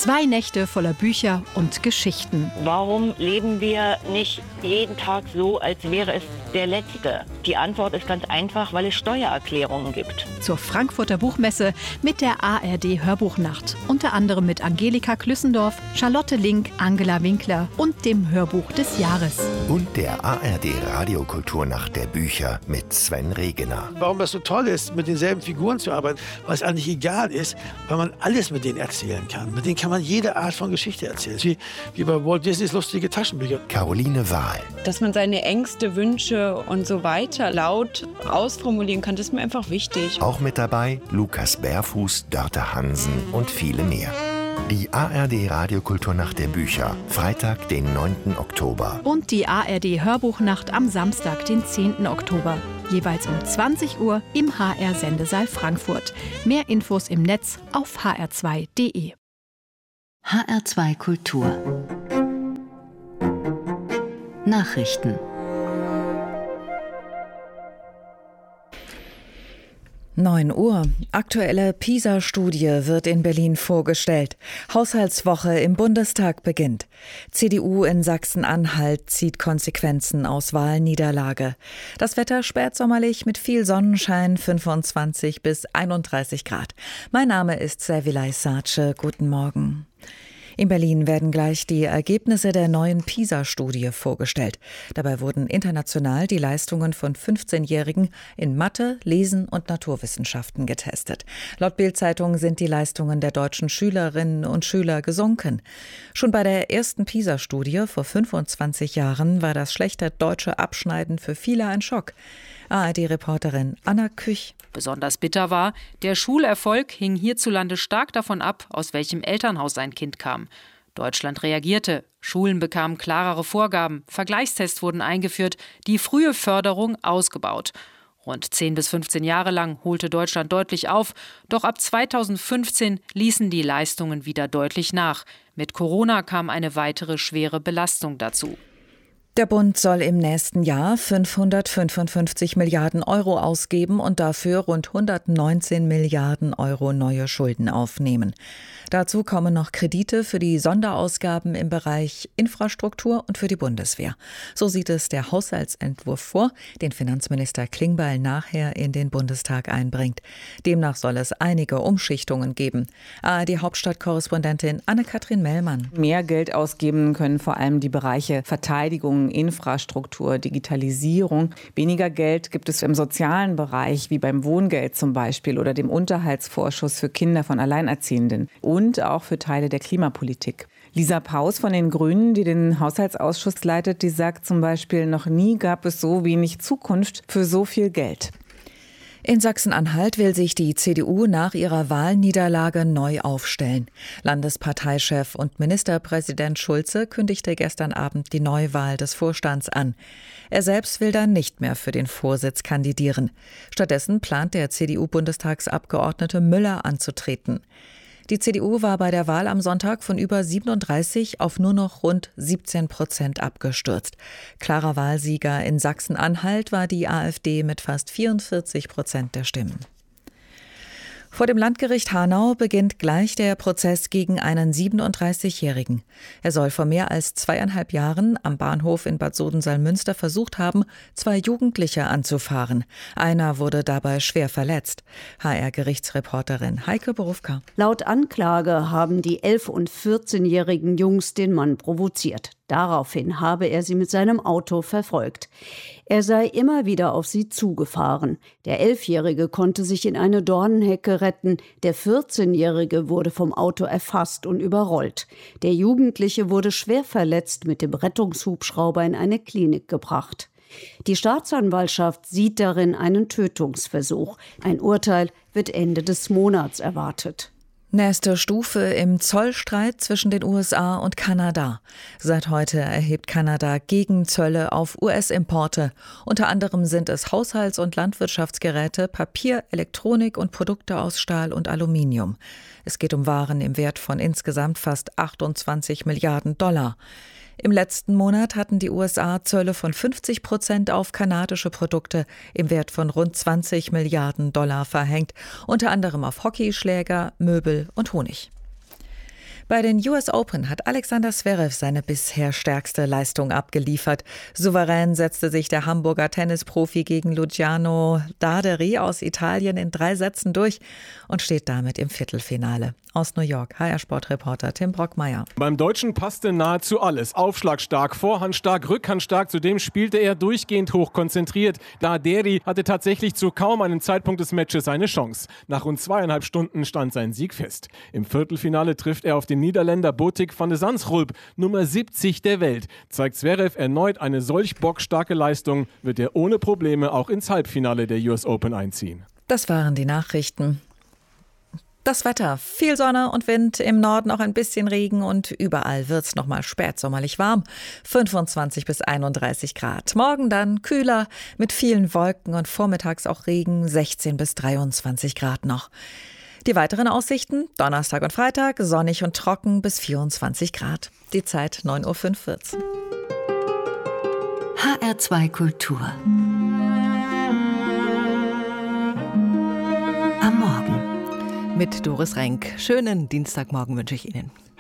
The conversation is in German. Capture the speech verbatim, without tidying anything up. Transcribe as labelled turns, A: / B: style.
A: Zwei Nächte voller Bücher und Geschichten.
B: Warum leben wir nicht jeden Tag so, als wäre es der letzte? Die Antwort ist ganz einfach, weil es Steuererklärungen gibt.
A: Zur Frankfurter Buchmesse mit der A R D Hörbuchnacht. Unter anderem mit Angelika Klüssendorf, Charlotte Link, Angela Winkler und dem Hörbuch des Jahres.
C: Und der A R D Radiokulturnacht der Bücher mit Sven Regener.
D: Warum das so toll ist, mit denselben Figuren zu arbeiten, weil es eigentlich egal ist, weil man alles mit denen erzählen kann. Mit denen kann man jede Art von Geschichte erzählen. Wie, wie bei Walt Disneys lustige Taschenbücher.
C: Caroline Wahl.
E: Dass man seine Ängste, Wünsche und so weiter laut ausformulieren kann, das ist mir einfach wichtig.
C: Auch mit dabei Lukas Bärfuß, Dörte Hansen und viele mehr. Die A R D Radiokulturnacht der Bücher, Freitag, den neunten Oktober.
A: Und die A R D Hörbuchnacht am Samstag, den zehnten Oktober. Jeweils um zwanzig Uhr im H R-Sendesaal Frankfurt. Mehr Infos im Netz auf h r zwei punkt d e.
F: H R zwei Kultur Nachrichten.
G: neun Uhr. Aktuelle PISA-Studie wird in Berlin vorgestellt. Haushaltswoche im Bundestag beginnt. C D U in Sachsen-Anhalt zieht Konsequenzen aus Wahlniederlage. Das Wetter spätsommerlich mit viel Sonnenschein, fünfundzwanzig bis einunddreißig Grad. Mein Name ist Servilay Sace. Guten Morgen. In Berlin werden gleich die Ergebnisse der neuen PISA-Studie vorgestellt. Dabei wurden international die Leistungen von fünfzehnjährigen in Mathe, Lesen und Naturwissenschaften getestet. Laut Bild-Zeitung sind die Leistungen der deutschen Schülerinnen und Schüler gesunken. Schon bei der ersten PISA-Studie vor fünfundzwanzig Jahren war das schlechte deutsche Abschneiden für viele ein Schock. A R D-Reporterin Anna Küch.
H: Besonders bitter war, der Schulerfolg hing hierzulande stark davon ab, aus welchem Elternhaus ein Kind kam. Deutschland reagierte, Schulen bekamen klarere Vorgaben, Vergleichstests wurden eingeführt, die frühe Förderung ausgebaut. Rund zehn bis fünfzehn Jahre lang holte Deutschland deutlich auf, doch ab zweitausendfünfzehn ließen die Leistungen wieder deutlich nach. Mit Corona kam eine weitere schwere Belastung dazu.
G: Der Bund soll im nächsten Jahr fünfhundertfünfundfünfzig Milliarden Euro ausgeben und dafür rund hundertneunzehn Milliarden Euro neue Schulden aufnehmen. Dazu kommen noch Kredite für die Sonderausgaben im Bereich Infrastruktur und für die Bundeswehr. So sieht es der Haushaltsentwurf vor, den Finanzminister Klingbeil nachher in den Bundestag einbringt. Demnach soll es einige Umschichtungen geben. A R D-Hauptstadtkorrespondentin Anne-Kathrin Mellmann.
I: Mehr Geld ausgeben können vor allem die Bereiche Verteidigung, Infrastruktur, Digitalisierung. Weniger Geld gibt es im sozialen Bereich, wie beim Wohngeld zum Beispiel oder dem Unterhaltsvorschuss für Kinder von Alleinerziehenden und auch für Teile der Klimapolitik. Lisa Paus von den Grünen, die den Haushaltsausschuss leitet, die sagt zum Beispiel, noch nie gab es so wenig Zukunft für so viel Geld.
G: In Sachsen-Anhalt will sich die C D U nach ihrer Wahlniederlage neu aufstellen. Landesparteichef und Ministerpräsident Schulze kündigte gestern Abend die Neuwahl des Vorstands an. Er selbst will dann nicht mehr für den Vorsitz kandidieren. Stattdessen plant der C D U-Bundestagsabgeordnete Müller anzutreten. Die C D U war bei der Wahl am Sonntag von über siebenunddreißig auf nur noch rund siebzehn Prozent abgestürzt. Klarer Wahlsieger in Sachsen-Anhalt war die AfD mit fast vierundvierzig Prozent der Stimmen. Vor dem Landgericht Hanau beginnt gleich der Prozess gegen einen siebenunddreißigjährigen. Er soll vor mehr als zweieinhalb Jahren am Bahnhof in Bad Sodensalmünster versucht haben, zwei Jugendliche anzufahren. Einer wurde dabei schwer verletzt. H R-Gerichtsreporterin Heike Borufka.
J: Laut Anklage haben die elf- und vierzehnjährigen Jungs den Mann provoziert. Daraufhin habe er sie mit seinem Auto verfolgt. Er sei immer wieder auf sie zugefahren. Der Elfjährige konnte sich in eine Dornenhecke retten. Der vierzehnjährige wurde vom Auto erfasst und überrollt. Der Jugendliche wurde schwer verletzt mit dem Rettungshubschrauber in eine Klinik gebracht. Die Staatsanwaltschaft sieht darin einen Tötungsversuch. Ein Urteil wird Ende des Monats erwartet.
G: Nächste Stufe im Zollstreit zwischen den U S A und Kanada. Seit heute erhebt Kanada Gegenzölle auf U S-Importe. Unter anderem sind es Haushalts- und Landwirtschaftsgeräte, Papier, Elektronik und Produkte aus Stahl und Aluminium. Es geht um Waren im Wert von insgesamt fast achtundzwanzig Milliarden Dollar. Im letzten Monat hatten die U S A Zölle von fünfzig Prozent auf kanadische Produkte im Wert von rund zwanzig Milliarden Dollar verhängt, unter anderem auf Hockeyschläger, Möbel und Honig. Bei den U S Open hat Alexander Zverev seine bisher stärkste Leistung abgeliefert. Souverän setzte sich der Hamburger Tennisprofi gegen Luciano Darderi aus Italien in drei Sätzen durch und steht damit im Viertelfinale. Aus New York, H R-Sportreporter Tim Brockmeier.
K: Beim Deutschen passte nahezu alles. Aufschlagstark, vorhandstark, rückhandstark. Zudem spielte er durchgehend hochkonzentriert. Darderi hatte tatsächlich zu kaum einem Zeitpunkt des Matches eine Chance. Nach rund zweieinhalb Stunden stand sein Sieg fest. Im Viertelfinale trifft er auf den Niederländer Botik van de Zandschulp, Nummer siebzig der Welt. Zeigt Zverev erneut eine solch bockstarke Leistung, wird er ohne Probleme auch ins Halbfinale der U S Open einziehen.
G: Das waren die Nachrichten. Das Wetter, viel Sonne und Wind, im Norden auch ein bisschen Regen und überall wird es nochmal spätsommerlich warm. fünfundzwanzig bis einunddreißig Grad. Morgen dann kühler mit vielen Wolken und vormittags auch Regen, sechzehn bis dreiundzwanzig Grad noch. Die weiteren Aussichten, Donnerstag und Freitag, sonnig und trocken bis vierundzwanzig Grad. Die Zeit neun Uhr fünfundvierzig.
F: H R zwei Kultur. Am Morgen.
L: Mit Doris Renk. Schönen Dienstagmorgen wünsche ich Ihnen.